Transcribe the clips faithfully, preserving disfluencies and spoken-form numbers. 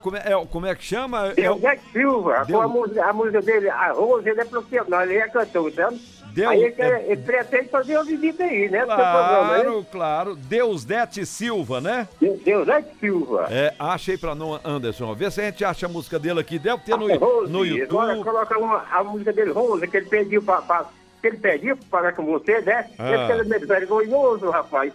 Como é, é, como é que chama? Deusdete é Silva, Deus... com a música, a música dele, a Rose, ele é profissional, ele é cantor, sabe? Deus... Aí ele, quer, ele pretende fazer uma visita aí, né? Claro, programa, claro. Deusdete Silva, né? Deusdete Silva. É, achei pra não, Anderson. Vê se a gente acha a música dele aqui. Deve ter no, Rose, no YouTube. Agora coloca uma, a música dele, Rose, que ele pediu pra... pra... que ele pediu pra falar com você, né? Ah. Ele é vergonhoso, rapaz.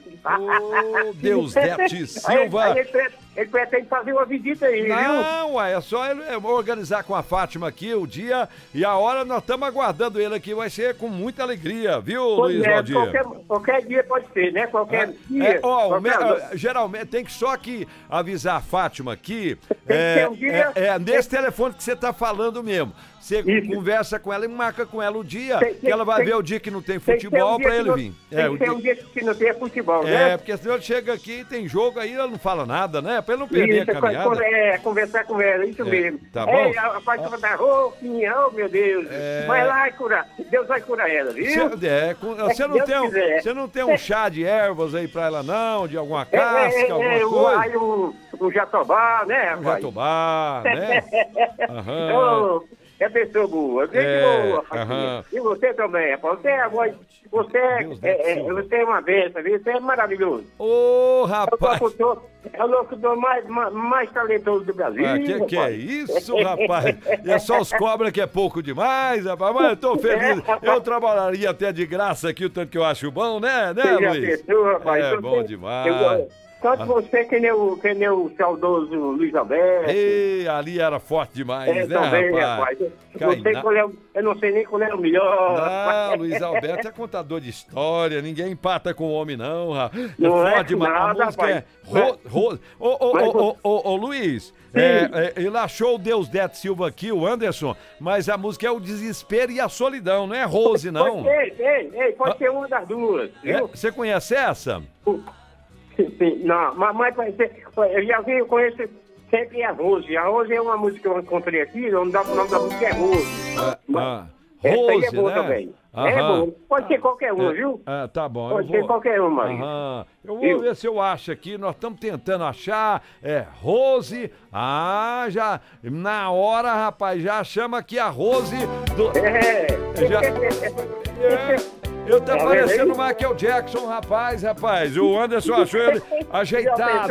Ô, Deusdete Silva. Aí, aí ele, pretende, ele pretende fazer uma visita aí, não, viu? Não, ué, é só ele organizar com a Fátima aqui o dia e a hora. Nós estamos aguardando ele aqui. Vai ser com muita alegria, viu, pois Luiz é, Valdir? Qualquer, qualquer dia pode ser, né? Qualquer é, dia. É, ó, qualquer... me, geralmente tem que só que avisar a Fátima aqui. Tem é, que ter um dia... é, é nesse telefone que você está falando mesmo. Você Isso. conversa com ela e marca com ela o dia, tem, que ela vai tem, ver o dia que não tem futebol um para ele não, vir. Tem é, que ter um dia que não tem futebol, né? É, porque senão ele chega aqui e tem jogo, aí ela não fala nada, né? Pra ele não perder isso, a caminhada. É, conversar com ela, isso é, mesmo. Tá bom? É, a parte vai dar roupinha, oh meu Deus. É... Vai lá e curar. Deus vai curar ela, viu? Cê, é, você, é, não tem um, você não tem um chá de ervas aí pra ela, não? De alguma casca, é, é, alguma é, coisa? Aí um, um jatobá, né, rapaz? Um jatobá, né? Aham. Oh, é pessoa boa, é, é boa, uh-huh. E você também, rapaz. Você é, você é, é, você é uma benção, viu? Você é maravilhoso. Ô, oh, rapaz! É o locutor mais, mais, mais talentoso do Brasil. Ah, que que é isso, rapaz? É só os cobras que é pouco demais, rapaz. Mas eu tô feliz. Eu trabalharia até de graça aqui, o tanto que eu acho bom, né, né, você Luiz? Pensou, rapaz. É então, bom demais. Eu, tanto ah. você que nem, o, que nem o saudoso Luiz Alberto. Ei, ali era forte demais, é, né, também, rapaz? rapaz. Eu, não sei qual é, eu não sei nem qual é o melhor. Não, Luiz Alberto é contador de história, ninguém empata com o homem, não, rapaz. Não é forte forte demais. Nada, a música rapaz. é... Ro, ro, ô, ô, ô, ô, ô, Luiz, é, é, ele achou o Deusdete Silva aqui, o Anderson, mas a música é o desespero e a solidão, não é Rose, não. Pode ser, ei, ei, pode ah. ser uma das duas, viu? Você é, conhece essa? Sim, sim, não, mas, mas eu já vi, eu conheço sempre a Rose. A Rose é uma música que eu encontrei aqui, o nome da, o nome da música é Rose. Ah, ah, essa Rose, aí é boa né? também. Aham. É boa. Pode ser qualquer uma, é, viu? Ah, tá bom. Pode eu ser vou... qualquer uma. Aham. Eu vou viu? ver se eu acho aqui. Nós estamos tentando achar. É, Rose. Ah, já. Na hora, rapaz, já chama aqui a Rose do. É. Já... é. Eu tô parecendo o Michael Jackson, rapaz, rapaz. O Anderson achou ele ajeitado.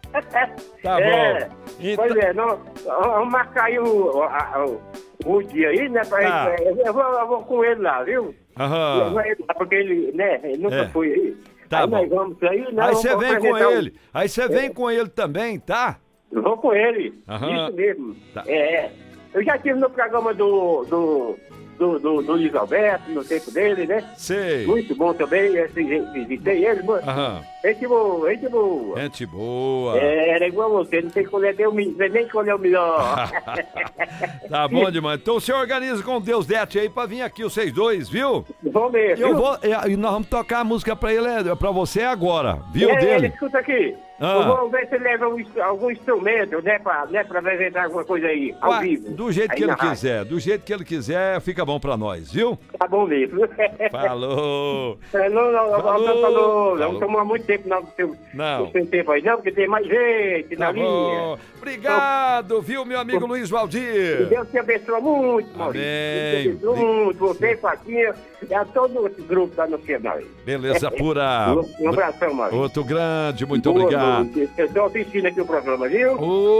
Tá é, bom. Então... Pois é, não, vamos marcar aí o, o, o, o dia aí, né? Pra ah. gente, eu, vou, eu vou com ele lá, viu? Aham. Porque ele, né, ele nunca é. foi aí. Tá aí bom. Nós vamos aí, né, aí você vem com ele. Um... Aí você vem é. com ele também, tá? Eu vou com ele. Aham. Isso mesmo. Tá. É. Eu já estive no programa do. do Do, do, do Luiz Alberto, no tempo dele, né? Sei. Muito bom também, visitei ele, mano. Aham. Gente boa, gente boa. Gente boa. É, era igual você, não tem escolher nem escolher o melhor. Tá bom demais. Então você organiza com o Deusdete aí pra vir aqui, vocês dois, viu? Vou mesmo. Eu vou, e nós vamos tocar a música pra ele, pra você agora, viu, é, dele? Escuta aqui. Ah. Eu vou ver se ele leva um, algum instrumento, né, pra, né, pra apresentar alguma coisa aí, ao Ué, vivo. Do jeito aí que ele rádio. quiser, do jeito que ele quiser, fica bom pra nós, viu? Tá bom mesmo. Falou. É, não, não, falou, falou, falou. Não tomou muito tempo não, do seu, não. do seu tempo aí, não, porque tem mais gente tá na linha. Bom. Obrigado, então, viu, meu amigo Luiz Valdir? Deus te abençoe muito, Maurício. Amém. Deus te abençoe muito, você, Fatinha, e a todo esse grupo da Nacional. Beleza pura. Um abração, Maurício. Outro grande, muito Boa, obrigado. Maurício. Eu estou assistindo aqui o programa, viu?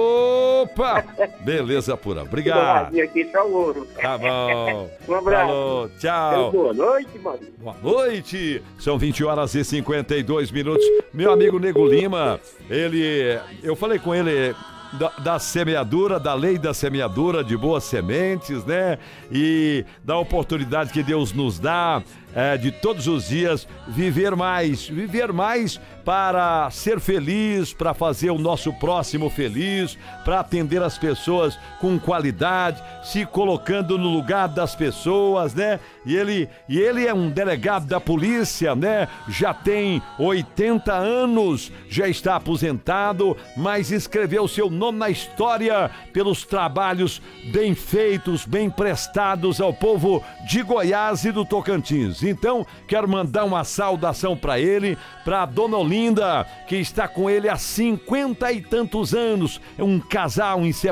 Opa! Beleza pura, obrigado. Aqui, só o ouro. Tá bom. Um abraço. Falou, tchau. Boa noite, Maurício. Boa noite. São vinte horas e cinquenta e dois minutos. Meu amigo Nego Lima, ele... Eu falei com ele... Da, da semeadura, da lei da semeadura de boas sementes, né? E da oportunidade que Deus nos dá é, de todos os dias viver mais, viver mais para ser feliz, para fazer o nosso próximo feliz, para atender as pessoas com qualidade, se colocando no lugar das pessoas, né? E ele, e ele é um delegado da polícia, né? Já tem oitenta anos, já está aposentado, mas escreveu seu nome na história pelos trabalhos bem feitos, bem prestados ao povo de Goiás e do Tocantins. anos. Então, quero mandar uma saudação pra ele, pra Dona Olinda, que está com ele há cinquenta e tantos anos. É um casal inseparável.